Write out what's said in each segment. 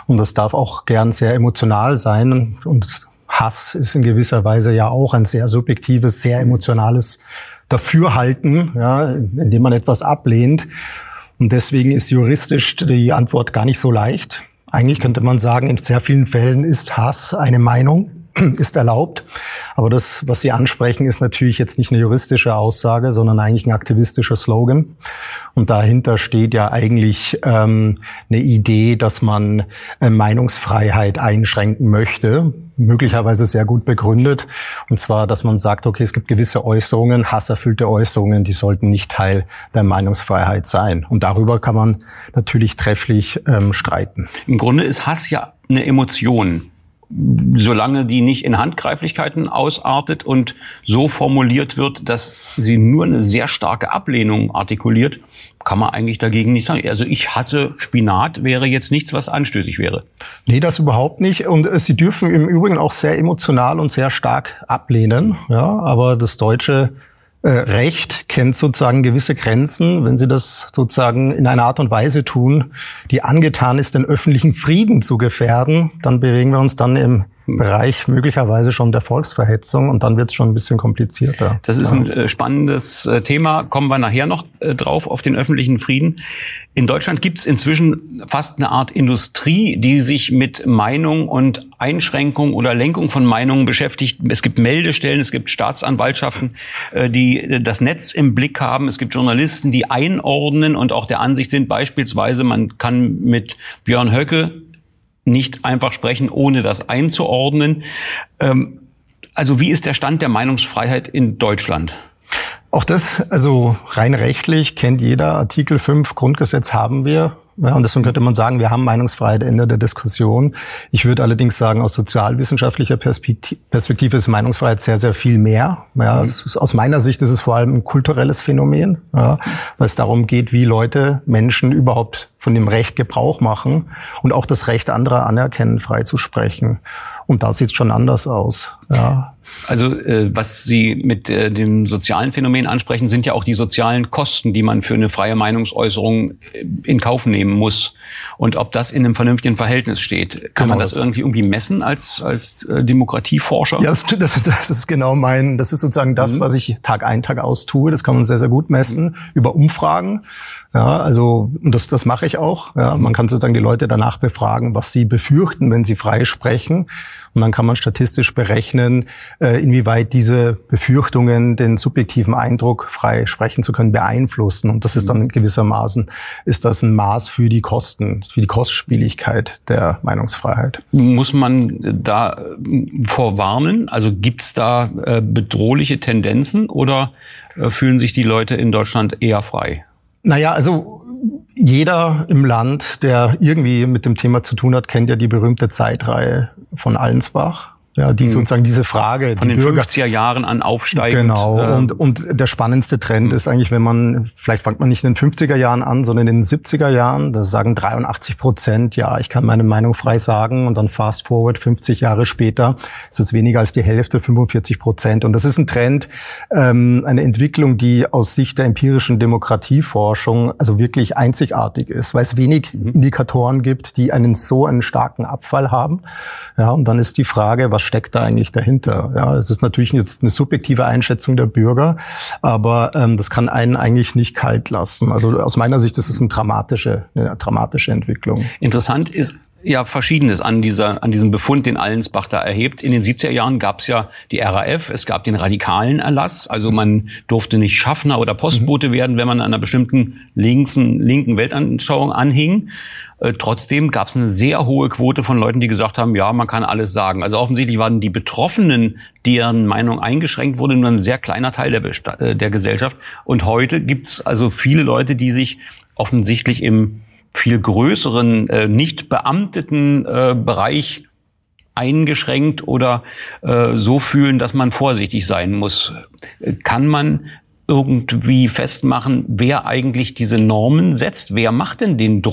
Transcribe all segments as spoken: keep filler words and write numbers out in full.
Und das darf auch gern sehr emotional sein. Und Hass ist in gewisser Weise ja auch ein sehr subjektives, sehr emotionales Dafürhalten, ja, indem man etwas ablehnt. Und deswegen ist juristisch die Antwort gar nicht so leicht. Eigentlich könnte man sagen, in sehr vielen Fällen ist Hass eine Meinung, ist erlaubt. Aber das, was Sie ansprechen, ist natürlich jetzt nicht eine juristische Aussage, sondern eigentlich ein aktivistischer Slogan. Und dahinter steht ja eigentlich ähm, eine Idee, dass man äh, Meinungsfreiheit einschränken möchte, möglicherweise sehr gut begründet. Und zwar, dass man sagt, okay, es gibt gewisse Äußerungen, hasserfüllte Äußerungen, die sollten nicht Teil der Meinungsfreiheit sein. Und darüber kann man natürlich trefflich ähm, streiten. Im Grunde ist Hass ja eine Emotion. Solange die nicht in Handgreiflichkeiten ausartet und so formuliert wird, dass sie nur eine sehr starke Ablehnung artikuliert, kann man eigentlich dagegen nicht sagen. Also ich hasse Spinat wäre jetzt nichts, was anstößig wäre. Nee, das überhaupt nicht. Und äh, Sie dürfen im Übrigen auch sehr emotional und sehr stark ablehnen. Ja, aber das deutsche äh, Recht kennt sozusagen gewisse Grenzen. Wenn Sie das sozusagen in einer Art und Weise tun, die angetan ist, den öffentlichen Frieden zu gefährden, dann bewegen wir uns dann im Bereich möglicherweise schon der Volksverhetzung und dann wird es schon ein bisschen komplizierter. Das ist ein äh, spannendes äh, Thema. Kommen wir nachher noch äh, drauf auf den öffentlichen Frieden. In Deutschland gibt es inzwischen fast eine Art Industrie, die sich mit Meinung und Einschränkung oder Lenkung von Meinungen beschäftigt. Es gibt Meldestellen, es gibt Staatsanwaltschaften, äh, die das Netz im Blick haben. Es gibt Journalisten, die einordnen und auch der Ansicht sind, beispielsweise, man kann mit Björn Höcke nicht einfach sprechen, ohne das einzuordnen. Ähm, also wie ist der Stand der Meinungsfreiheit in Deutschland? Auch das, also rein rechtlich kennt jeder, Artikel fünf Grundgesetz haben wir. Ja, und deswegen könnte man sagen, wir haben Meinungsfreiheit, Ende der Diskussion. Ich würde allerdings sagen, aus sozialwissenschaftlicher Perspektive ist Meinungsfreiheit sehr, sehr viel mehr. Ja, aus meiner Sicht ist es vor allem ein kulturelles Phänomen, ja, weil es darum geht, wie Leute, Menschen überhaupt von dem Recht Gebrauch machen und auch das Recht anderer anerkennen, frei zu sprechen. Und da sieht es schon anders aus. Ja. Also äh, was Sie mit äh, dem sozialen Phänomen ansprechen, sind ja auch die sozialen Kosten, die man für eine freie Meinungsäußerung in Kauf nehmen muss. Und ob das in einem vernünftigen Verhältnis steht. Kann genau, man das irgendwie irgendwie messen als als äh, Demokratieforscher? Ja, das, das, das ist genau mein, das ist sozusagen das, mhm. was ich Tag ein, Tag aus tue. Das kann man sehr, sehr gut messen mhm. über Umfragen. Ja, also und das, das mache ich auch. Ja, man kann sozusagen die Leute danach befragen, was sie befürchten, wenn sie frei sprechen. Und dann kann man statistisch berechnen, äh, inwieweit diese Befürchtungen den subjektiven Eindruck, frei sprechen zu können, beeinflussen. Und das ist dann gewissermaßen, ist das ein Maß für die Kosten, für die Kostspieligkeit der Meinungsfreiheit. Muss man da vorwarnen? Also gibt es da äh, bedrohliche Tendenzen oder äh, fühlen sich die Leute in Deutschland eher frei? Naja, also jeder im Land, der irgendwie mit dem Thema zu tun hat, kennt ja die berühmte Zeitreihe von Allensbach. Ja, die sozusagen diese Frage, von die den Bürger, fünfziger Jahren an aufsteigend. Genau. Äh, und, und der spannendste Trend mhm. ist eigentlich, wenn man, vielleicht fängt man nicht in den fünfziger Jahren an, sondern in den siebziger Jahren, da sagen dreiundachtzig Prozent, ja, ich kann meine Meinung frei sagen, und dann fast forward fünfzig Jahre später ist es weniger als die Hälfte, fünfundvierzig Prozent. Und das ist ein Trend, ähm, eine Entwicklung, die aus Sicht der empirischen Demokratieforschung also wirklich einzigartig ist, weil es wenig mhm. Indikatoren gibt, die einen so einen starken Abfall haben. Ja, und dann ist die Frage, was steckt da eigentlich dahinter? Ja, es ist natürlich jetzt eine subjektive Einschätzung der Bürger, aber ähm, das kann einen eigentlich nicht kalt lassen. Also aus meiner Sicht ist es eine dramatische, eine dramatische Entwicklung. Interessant ist ja Verschiedenes an dieser, an diesem Befund, den Allensbach da erhebt. In den siebziger Jahren gab es ja die R A F, es gab den radikalen Erlass, also man durfte nicht Schaffner oder Postbote mhm. werden, wenn man an einer bestimmten linken, linken Weltanschauung anhing. Äh, trotzdem gab es eine sehr hohe Quote von Leuten, die gesagt haben, ja, man kann alles sagen. Also offensichtlich waren die Betroffenen, deren Meinung eingeschränkt wurde, nur ein sehr kleiner Teil der, Besta- äh, der Gesellschaft. Und heute gibt's also viele Leute, die sich offensichtlich im viel größeren, äh, nicht beamteten äh, Bereich eingeschränkt oder äh, so fühlen, dass man vorsichtig sein muss. Kann man irgendwie festmachen, wer eigentlich diese Normen setzt? Wer macht denn den Druck,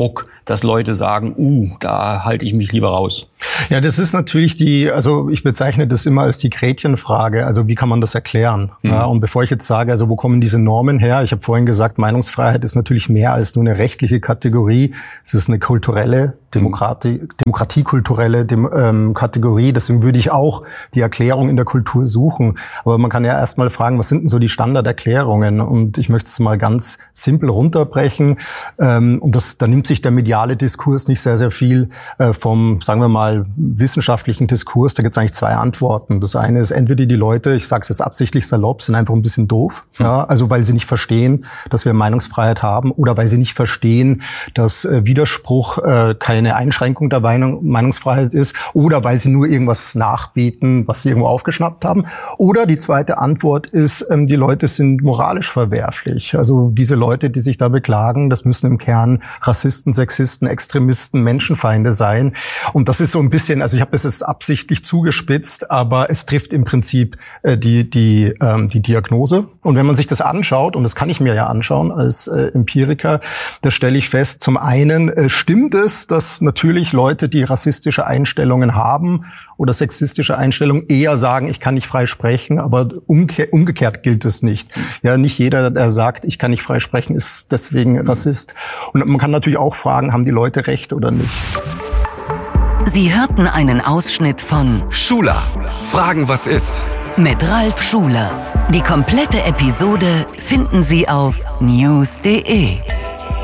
dass Leute sagen, uh, da halte ich mich lieber raus? Ja, das ist natürlich die, also ich bezeichne das immer als die Gretchenfrage, also wie kann man das erklären? Mhm. Ja, und bevor ich jetzt sage, also wo kommen diese Normen her? Ich habe vorhin gesagt, Meinungsfreiheit ist natürlich mehr als nur eine rechtliche Kategorie. Es ist eine kulturelle, Demokratie, demokratiekulturelle Dem, ähm, Kategorie. Deswegen würde ich auch die Erklärung in der Kultur suchen. Aber man kann ja erstmal fragen, was sind denn so die Standarderklärungen? Und ich möchte es mal ganz simpel runterbrechen. Ähm, und das, da nimmt sich der mediale Diskurs nicht sehr, sehr viel äh, vom, sagen wir mal, wissenschaftlichen Diskurs. Da gibt es eigentlich zwei Antworten. Das eine ist, entweder die Leute, ich sage es jetzt absichtlich salopp, sind einfach ein bisschen doof. Hm. Ja, also weil sie nicht verstehen, dass wir Meinungsfreiheit haben, oder weil sie nicht verstehen, dass äh, Widerspruch äh, keine eine Einschränkung der Meinungsfreiheit ist, oder weil sie nur irgendwas nachbeten, was sie irgendwo aufgeschnappt haben. Oder die zweite Antwort ist, ähm, die Leute sind moralisch verwerflich. Also diese Leute, die sich da beklagen, das müssen im Kern Rassisten, Sexisten, Extremisten, Menschenfeinde sein. Und das ist so ein bisschen, also ich habe das jetzt absichtlich zugespitzt, aber es trifft im Prinzip äh, die die ähm, die Diagnose. Und wenn man sich das anschaut, und das kann ich mir ja anschauen als äh, Empiriker, da stelle ich fest, zum einen äh, stimmt es, dass natürlich Leute, die rassistische Einstellungen haben oder sexistische Einstellungen, eher sagen, ich kann nicht frei sprechen, aber umge- umgekehrt gilt es nicht. Ja, nicht jeder, der sagt, ich kann nicht frei sprechen, ist deswegen Rassist. Und man kann natürlich auch fragen, haben die Leute recht oder nicht? Sie hörten einen Ausschnitt von Schuler. Fragen, was ist? Mit Ralf Schuler. Die komplette Episode finden Sie auf news punkt de.